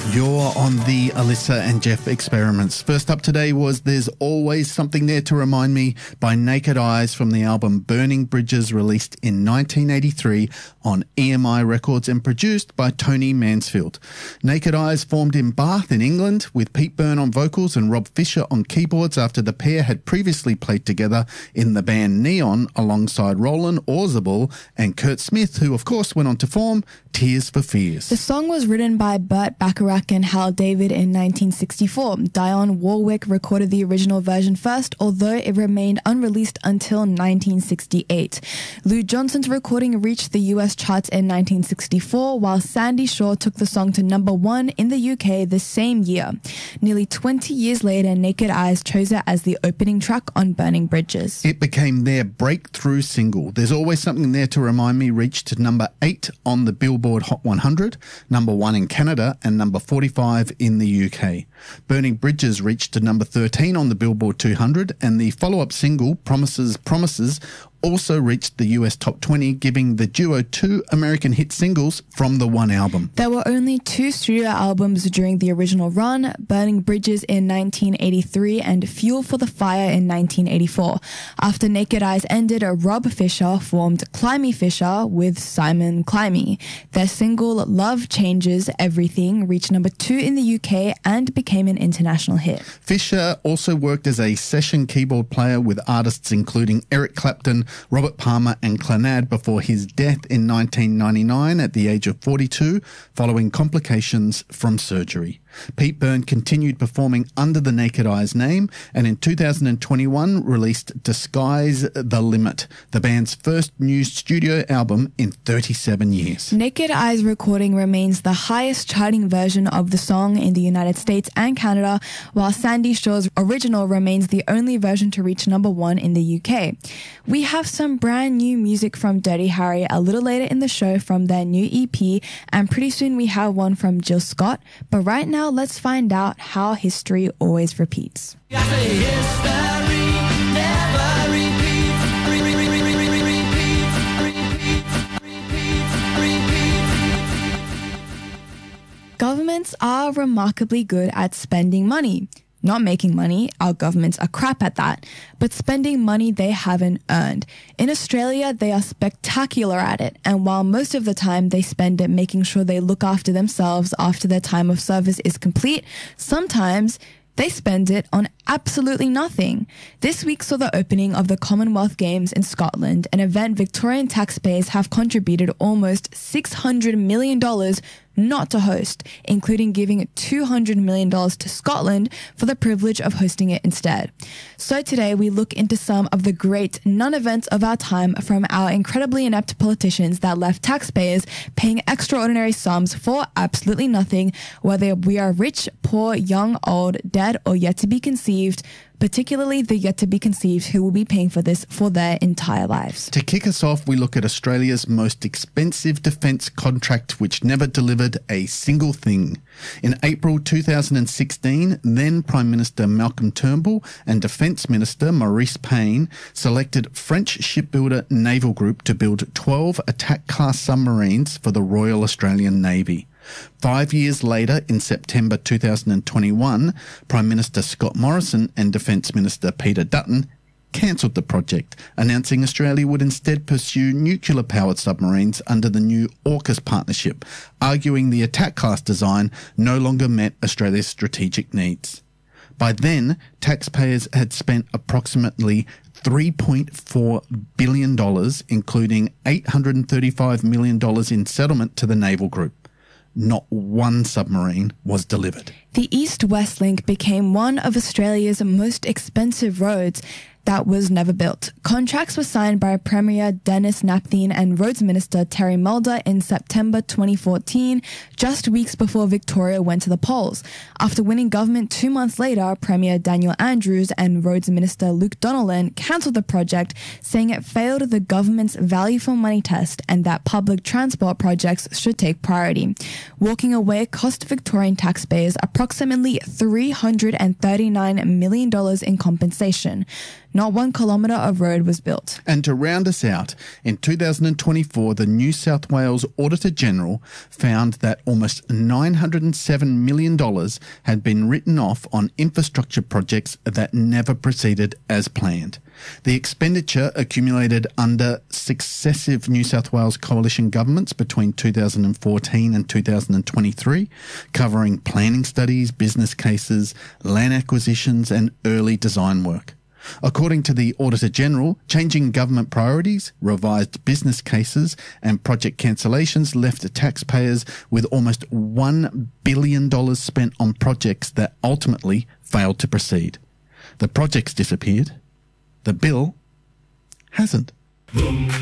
You're on the Alyssa and Jeff experiments. First up today was There's Always Something There to Remind Me by Naked Eyes from the album Burning Bridges, released in 1983 on EMI Records and produced by Tony Mansfield. Naked Eyes formed in Bath in England with Pete Byrne on vocals and Rob Fisher on keyboards after the pair had previously played together in the band Neon alongside Roland Orzabal and Kurt Smith, who of course went on to form Tears for Fears. The song was written by Burt Bacharach and Hal David in 1964. Dionne Warwick recorded the original version first, although it remained unreleased until 1968. Lou Johnson's recording reached the US charts in 1964, while Sandy Shaw took the song to number one in the UK the same year. Nearly 20 years later, Naked Eyes chose it as the opening track on Burning Bridges. It became their breakthrough single. There's Always Something There to Remind Me reached number 8 on the Billboard Hot 100, number 1 in Canada, and number 45 in the UK. Burning Bridges reached to number 13 on the Billboard 200, and the follow-up single, Promises, Promises, also reached the US Top 20, giving the duo 2 American hit singles from the one album. There were only 2 studio albums during the original run, Burning Bridges in 1983 and Fuel for the Fire in 1984. After Naked Eyes ended, Rob Fisher formed Climby Fisher with Simon Climby. Their single Love Changes Everything reached number 2 in the UK and became an international hit. Fisher also worked as a session keyboard player with artists including Eric Clapton, Robert Palmer and Clannad before his death in 1999 at the age of 42 following complications from surgery. Pete Byrne continued performing under the Naked Eyes name and in 2021 released Disguise the Limit, the band's first new studio album in 37 years. Naked Eyes recording remains the highest charting version of the song in the United States and Canada, while Sandy Shaw's original remains the only version to reach number 1 in the UK. We have some brand new music from Dirty Harry a little later in the show from their new EP, and pretty soon we have one from Jill Scott, but right now let's find out how history always repeats. Governments are remarkably good at spending money. Not making money, our governments are crap at that, but spending money they haven't earned. In Australia, they are spectacular at it, and while most of the time they spend it making sure they look after themselves after their time of service is complete, sometimes they spend it on absolutely nothing. This week saw the opening of the Commonwealth Games in Scotland, an event Victorian taxpayers have contributed almost $600 million not to host, including giving $200 million to Scotland for the privilege of hosting it instead. So today we look into some of the great non-events of our time from our incredibly inept politicians that left taxpayers paying extraordinary sums for absolutely nothing, whether we are rich, poor, young, old, dead, or yet to be conceived, particularly the yet to be conceived who will be paying for this for their entire lives. To kick us off, we look at Australia's most expensive defence contract, which never delivered a single thing. In April 2016, then Prime Minister Malcolm Turnbull and Defence Minister Maurice Payne selected French shipbuilder Naval Group to build 12 attack-class submarines for the Royal Australian Navy. 5 years later, in September 2021, Prime Minister Scott Morrison and Defence Minister Peter Dutton cancelled the project, announcing Australia would instead pursue nuclear-powered submarines under the new AUKUS partnership, arguing the attack-class design no longer met Australia's strategic needs. By then, taxpayers had spent approximately $3.4 billion, including $835 million in settlement to the Naval Group. Not one submarine was delivered. The East-West Link became one of Australia's most expensive roads that was never built. Contracts were signed by Premier Dennis Napthine and Roads Minister Terry Mulder in September 2014, just weeks before Victoria went to the polls. After winning government 2 months later, Premier Daniel Andrews and Roads Minister Luke Donnellan cancelled the project, saying it failed the government's value for money test and that public transport projects should take priority. Walking away cost Victorian taxpayers approximately $339 million in compensation. Not 1 kilometre of road was built. And to round us out, in 2024, the New South Wales Auditor General found that almost $907 million had been written off on infrastructure projects that never proceeded as planned. The expenditure accumulated under successive New South Wales coalition governments between 2014 and 2023, covering planning studies, business cases, land acquisitions and early design work. According to the Auditor General, changing government priorities, revised business cases and project cancellations left taxpayers with almost $1 billion spent on projects that ultimately failed to proceed. The projects disappeared. The bill hasn't.